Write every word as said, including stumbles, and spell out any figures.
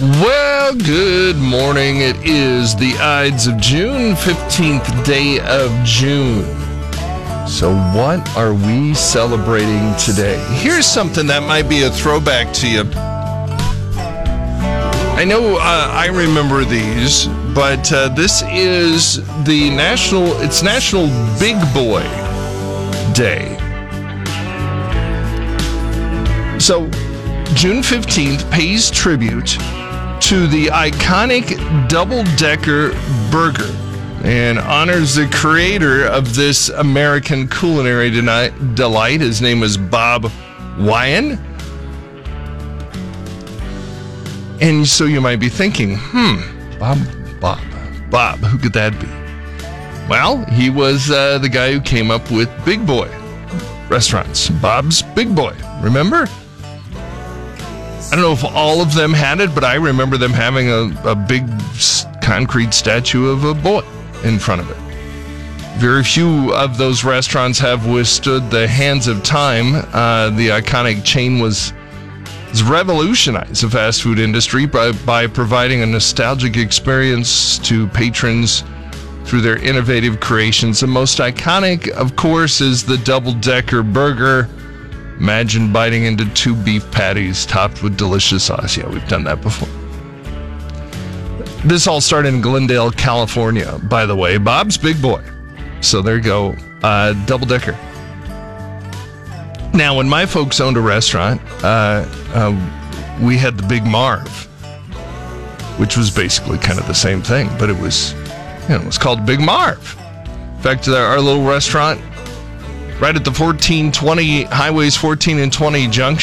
Well, good morning. It is the Ides of June, fifteenth day of June. So what are we celebrating today? Here's something that might be a throwback to you. I know uh, I remember these, but uh, this is the national, it's National Big Boy Day. So June fifteenth pays tribute to the iconic double-decker burger and honors the creator of this American culinary delight. His name is Bob Wian. And so you might be thinking, hmm, Bob, Bob, Bob, who could that be? Well, he was uh, the guy who came up with Big Boy restaurants. Bob's Big Boy, remember? I don't know if all of them had it, but I remember them having a, a big concrete statue of a boy in front of it. Very few of those restaurants have withstood the hands of time. Uh, the iconic chain was, was revolutionized the fast food industry by, by providing a nostalgic experience to patrons through their innovative creations. The most iconic, of course, is the double-decker burger. Imagine biting into two beef patties topped with delicious sauce. Yeah, we've done that before. This all started in Glendale, California, by the way. Bob's Big Boy. So there you go. Uh, double-decker. Now, when my folks owned a restaurant, uh, uh, we had the Big Marv, which was basically kind of the same thing, but it was, you know, it was called Big Marv. In fact, our little restaurant right at the fourteen twenty highways fourteen and twenty junction.